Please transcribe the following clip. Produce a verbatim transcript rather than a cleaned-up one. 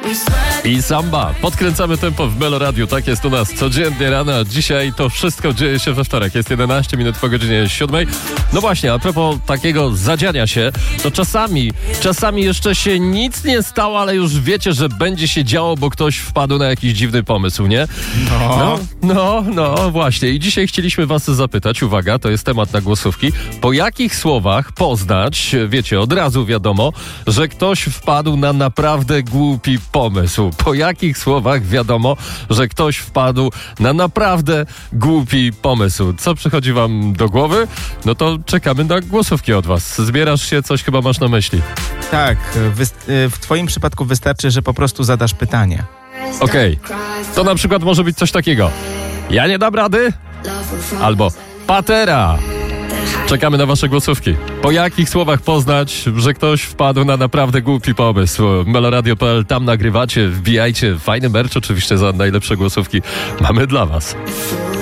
I samba. Podkręcamy tempo w Melo Radio. Tak jest u nas codziennie rano. Dzisiaj to wszystko dzieje się we wtorek. Jest jedenaście minut po godzinie siódmej. No właśnie, a propos takiego zadziania się, to czasami, czasami jeszcze się nic nie stało, ale już wiecie, że będzie się działo, bo ktoś wpadł na jakiś dziwny pomysł, nie? No. No, no, no właśnie. I dzisiaj chcieliśmy was zapytać, uwaga, to jest temat na głosówki, po jakich słowach poznać, wiecie, od razu wiadomo, że ktoś wpadł na naprawdę głupi pomysł. Po jakich słowach wiadomo, że ktoś wpadł na naprawdę głupi pomysł? Co przychodzi wam do głowy? No to czekamy na głosówki od was. Zbierasz się, coś chyba masz na myśli. Tak, w twoim przypadku wystarczy, że po prostu zadasz pytanie. Okej, okay. To na przykład może być coś takiego. Ja nie dam rady? Albo patera. Czekamy na wasze głosówki. Po jakich słowach poznać, że ktoś wpadł na naprawdę głupi pomysł? Meloradio kropka p l, tam nagrywacie, wbijajcie. Fajny merch oczywiście za najlepsze głosówki mamy dla was.